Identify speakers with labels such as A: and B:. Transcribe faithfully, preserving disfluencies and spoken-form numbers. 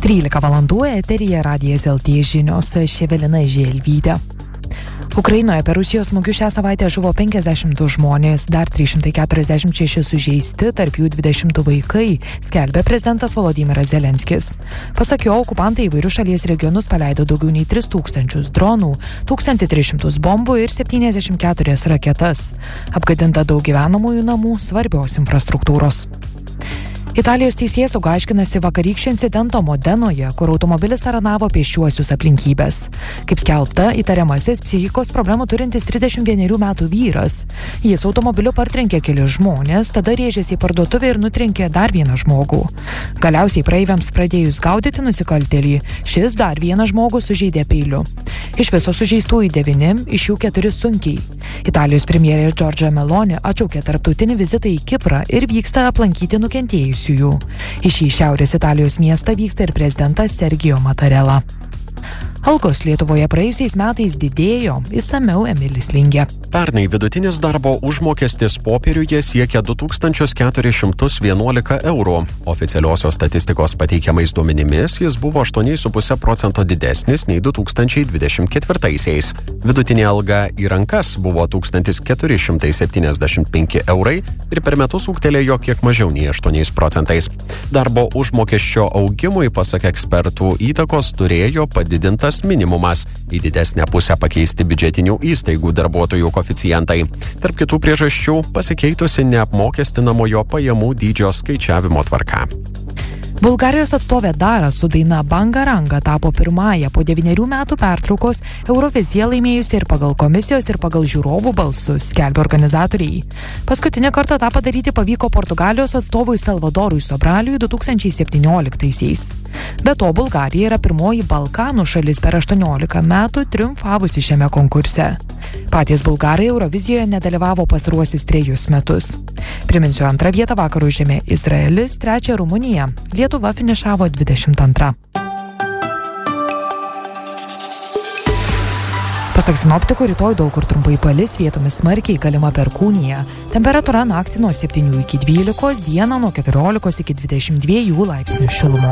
A: trylika valandų eteryje Radijas L T žinios, Ševelina Želvytė. Ukrainoje per Rusijos smūgius šią savaitę žuvo penkiasdešimt du žmonės, dar trys šimtai keturiasdešimt šeši sužeisti, tarp jų dvidešimt du vaikai, skelbė prezidentas Volodymyras Zelenskis. Pasak jo, okupantai įvairius šalies regionus paleido daugiau nei tris tūkstančius dronų, tūkstantį tris šimtus bombų ir septyniasdešimt keturias raketas. Apgadinta daug gyvenamųjų namų, svarbios infrastruktūros. Italijos teisėsauga aiškinasi vakarykščio incidento Modenoje, kur automobilis taranavo pėsčiuosius aplinkybės. Kaip skelbta, įtariamasis psichikos problemų turintis trisdešimt vienerių metų vyras. Jis automobiliu partrenkė kelius žmonės, tada rėžėsi į parduotuvę ir nutrenkė dar vieną žmogų. Galiausiai praeiviams pradėjus gaudyti nusikaltėlį, šis dar vieną žmogų sužeidė peiliu. Iš viso sužeistųjų devyni, iš jų keturi sunkiai. Italijos premjerė Giorgia Meloni atšaukė tarptautinį vizitą į Kiprą ir vyksta aplankyti nukentėjusiųjų. Į šį Šiaurės Italijos miestą vyksta ir prezidentas Sergio Mattarella. Algos Lietuvoje praėjusiais metais didėjo, išsamiau Emilis Lingė.
B: Pernai vidutinis darbo užmokestis popieriuje siekia du tūkstančius keturis šimtus vienuolika eurų. Oficialiosios statistikos pateikiamais duomenimis jis buvo aštuoni su puse procento didesnis nei du tūkstančiai dvidešimt ketvirtaisiais. Vidutinė alga į rankas buvo tūkstantis keturi šimtai septyniasdešimt penki eurai ir per metus ūgtelėjo kiek mažiau nei aštuoniais procentais. Darbo užmokesčio augimui, pasak ekspertų, įtakos turėjo padidintas minimumas, į didesnę pusę pakeisti biudžetinių įstaigų darbuotojų koeficientai. Tarp kitų priežasčių pasikeitusi neapmokestinamojo pajamų dydžio skaičiavimo tvarka.
A: Bulgarijos atstovė Dara su daina Banga Ranga tapo pirmąją po devynerių metų pertraukos Euroviziją laimėjusi ir pagal komisijos ir pagal žiūrovų balsus, skelbia organizatoriai. Paskutinį kartą tą padaryti pavyko Portugalijos atstovui Salvadorui Sobraliui du tūkstančiai septynioliktaisiais. Be to, Bulgarija yra pirmoji Balkanų šalis per aštuoniolika metų triumfavusi šiame konkurse. Patys bulgarai Eurovizijoje nedalyvavo pastaruosius trejus metus. Priminsiu, antrą vietą vakar užėmė Izraelis, trečią Rumunija. Lietuva finišavo dvidešimt antra. Pasak sinoptikų, rytoj daug kur trumpai palis, vietomis smarkiai galima perkūnija. Temperatūra naktį nuo septynių iki dvylikos, dieną nuo keturiolikos iki dvidešimt dviejų laipsnių šilumos.